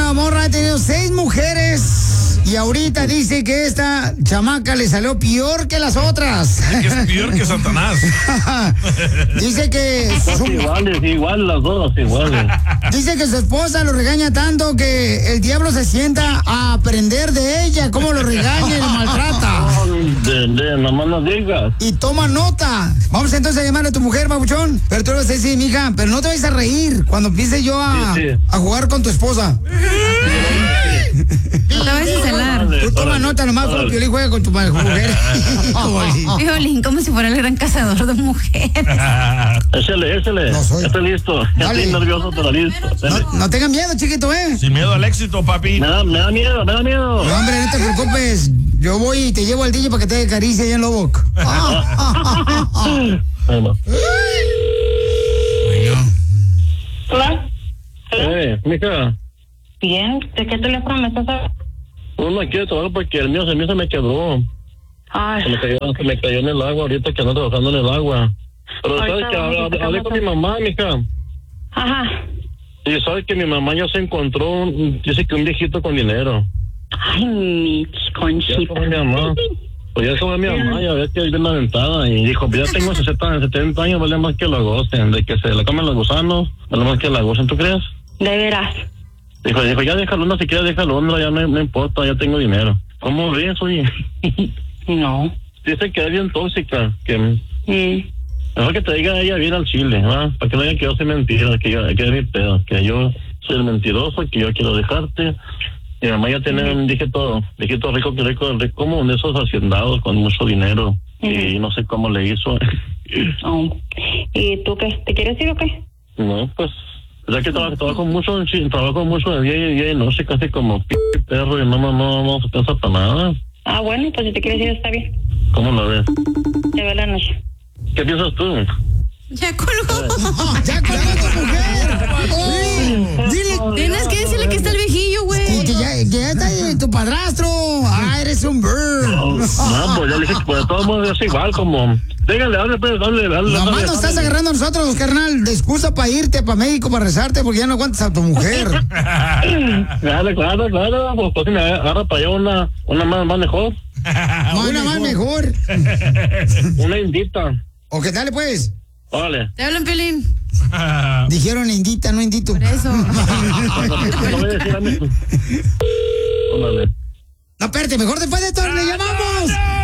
esta morra ha tenido 6 mujeres y ahorita dice que esta chamaca le salió peor que las otras. Que es peor que Satanás. Dice que... Igual las dos, iguales. Dice que su esposa lo regaña tanto que el diablo se sienta a aprender de ella, cómo lo regaña y lo maltrata. Nomás no digas. Y toma nota. Vamos entonces a llamarle a tu mujer, babuchón. Pero tú le vas a decir, mija, pero no te vayas a reír cuando empiece yo a jugar con tu esposa. No te vayas a celar. Tú toma nota nomás cuando Piolín juega con tu mujer. Piolín, como si fuera el gran cazador de mujeres. Échale. No soy. Ya estoy listo. Ya estoy nervioso, pero listo. No tengan miedo, chiquito, Sin miedo al éxito, papi. Me da miedo. No, hombre, no te preocupes. Yo voy y te llevo al DJ para que te acaricie allá en Lobok. Bueno. Hola. Mija. Bien, ¿de qué teléfono me estás hablando? No quiero trabajar porque el mío se me quebró. Ay. Se me cayó en el agua ahorita que ando trabajando en el agua. Pero sabes que hablé con mi mamá, mija. Ajá. Y sabes que mi mamá ya se encontró, dice que un viejito con dinero. Ay, mi conchita. Ya como mi mamá. Pues ya como mi mamá, ya ves que vive en la ventada. Y dijo, pues ya tengo 70 años, vale más que la gocen. De que se la comen los gusanos, vale más que la gocen, ¿tú crees? De veras. Dijo, ya déjalo, no, si quieres déjalo, ya no importa, ya tengo dinero. ¿Cómo ves, oye? No. Dice que es bien tóxica, que... Mejor que te diga ella bien al chile, ¿va? Para que no digan que yo soy mentira, que es mi pedo, que yo soy el mentiroso, que yo quiero dejarte. Mi mamá ya tiene un viejito rico, como de esos haciendados con mucho dinero. Y no sé cómo le hizo. ¿Y tú qué? ¿Te quieres ir o qué? No, pues... Ya que trabajo mucho de día y de noche, casi como perro, y no se cansa para nada. Ah, bueno, pues si te quieres ir está bien. ¿Cómo lo ves? Te veo la noche. ¿Qué piensas tú? Ya colgó. ¡Ya colgó tu mujer! Dile. Tienes que decirle que está el viejillo, güey. Que ya está tu padrastro. Ah, eres un bird. No, pues ya le dije que pues, de todos modos es igual, como... Dígale, dale. Nomás nos estás agarrando a nosotros, carnal, de excusa para irte para México, para rezarte, porque ya no aguantas a tu mujer. Claro, pues si me agarra para allá una más mejor. Una más mejor. Una indita. ¿O qué tal, pues? Órale. Te hablan, Piolín. Dijeron indita, no indito. Por eso. No voy a decir a mí. Órale. No, espérate, mejor después de esto le llamamos.